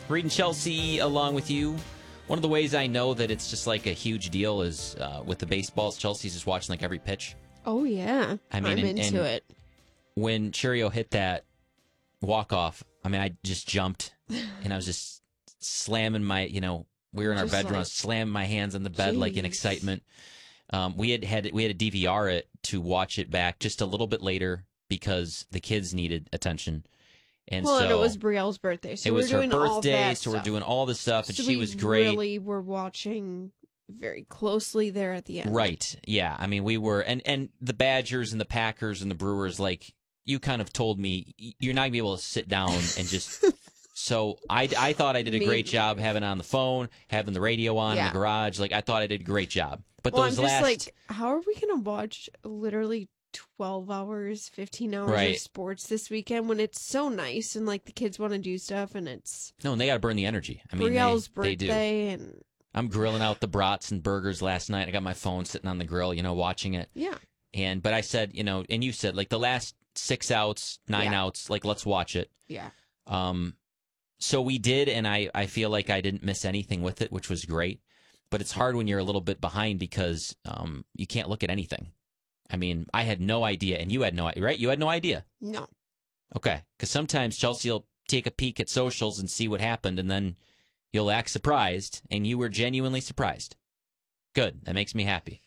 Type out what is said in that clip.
Reading Chelsea along with you. One of the ways I know that it's just like a huge deal is with the baseballs. Chelsea's just watching like every pitch. Oh, yeah. I mean, I'm into it. When Cheerio hit that walk-off, I mean, I just jumped, and I was just slamming my, we were in our bedroom, I was slamming my hands on the bed like in excitement. We had to DVR it to watch it back just a little bit later because the kids needed attention. And and it was Brielle's birthday, so it was we're her doing all birthday, that so stuff. we're doing all this stuff, and so she was great. Really, were watching very closely there at the end. Right? Yeah. I mean, we were, and the Badgers and the Packers and the Brewers, like you kind of told me, you're not gonna be able to sit down and just. So I thought I did a great job having it on the phone, having the radio on in the garage. Like I thought I did a great job. But those I'm just last, like, how are we gonna watch literally 12 hours, 15 hours of sports this weekend when it's so nice and like the kids want to do stuff and it's and they got to burn the energy. I mean, Brielle's they do. and I'm grilling out the brats and burgers last night. I got my phone sitting on the grill, watching it. Yeah. But I said, and you said like the last 6 outs, 9 outs, like let's watch it. Yeah. So we did, and I feel like I didn't miss anything with it, which was great. But it's hard when you're a little bit behind because you can't look at anything. I mean, I had no idea, and you had no idea, right? You had no idea? No. Okay, because sometimes Chelsea will take a peek at socials and see what happened, and then you'll act surprised, and you were genuinely surprised. Good. That makes me happy.